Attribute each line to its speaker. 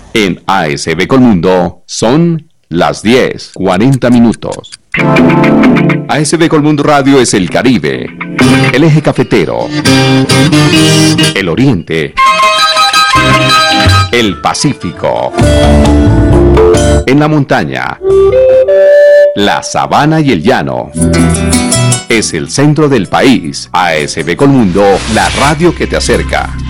Speaker 1: En ASB Colmundo son las 10:40 minutos. ASB Colmundo Radio es el Caribe, el eje cafetero, el Oriente, el Pacífico, en la montaña, la sabana y el llano. Es el centro del país. ASB Colmundo, la radio que te acerca.